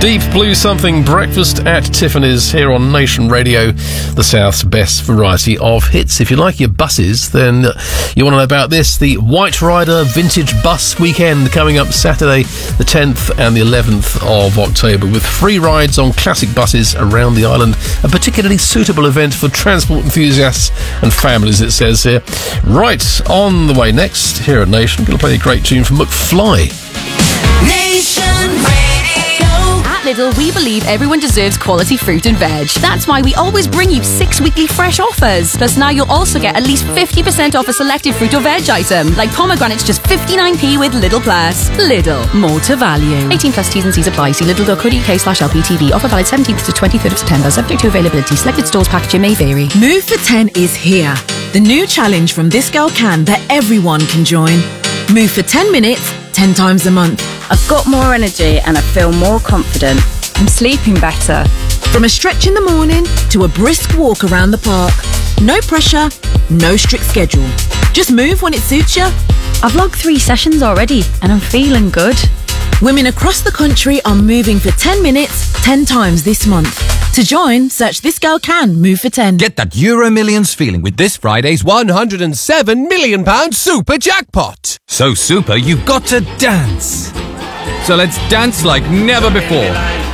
Deep Blue Something, Breakfast at Tiffany's here on Nation Radio, the South's best variety of hits. If you like your buses, then you want to know about this. The White Rider Vintage Bus Weekend coming up Saturday the 10th and the 11th of October, with free rides on classic buses around the island. A particularly suitable event for transport enthusiasts and families, it says here. Right, on the way next here at Nation, going to play a great tune from McFly. Nation Radio. At Lidl, we believe everyone deserves quality fruit and veg. That's why we always bring you 6 weekly fresh offers. Plus now you'll also get at least 50% off a selected fruit or veg item, like pomegranates just 59p with Lidl Plus. Lidl, more to value. 18 plus T's and C's apply. See lidl.co.uk/LPTV. Offer valid 17th to 23rd of September. Subject to availability. Selected stores packaging may vary. Move for 10 is here. The new challenge from This Girl Can that everyone can join. Move for 10 minutes, 10 times a month. I've got more energy and I feel more confident. I'm sleeping better. From a stretch in the morning to a brisk walk around the park. No pressure, no strict schedule. Just move when it suits you. I've logged 3 sessions already and I'm feeling good. Women across the country are moving for 10 minutes, 10 times this month. To join, search This Girl Can Move for 10. Get that Euro Millions feeling with this Friday's £107 million super jackpot. So super, you've got to dance. So let's dance like never before.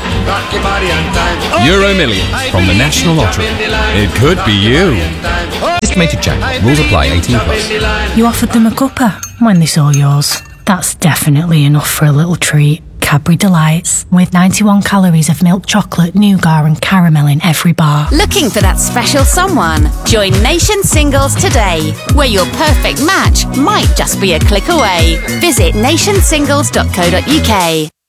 Euro Millions from the National Lottery. It could be you. Estimated jackpot. Rules apply. 18 plus. You offered them a cuppa when they saw yours. That's definitely enough for a little treat. Cadbury Delights, with 91 calories of milk chocolate, nougat and caramel in every bar. Looking for that special someone? Join Nation Singles today, where your perfect match might just be a click away. Visit nationsingles.co.uk.